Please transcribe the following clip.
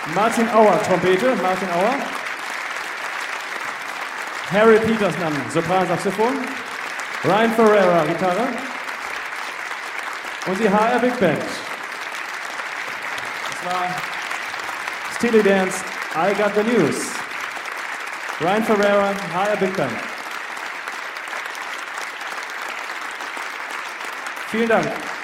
Martin Auer, Trompete, Martin Auer. Harry Peterson, Sopransaxophon. Ryan Ferreira, Gitarre. Und die HR Big Band. Das war Steely Dan's I Got the News. Ryan Ferreira, HR Big Band. Vielen Dank.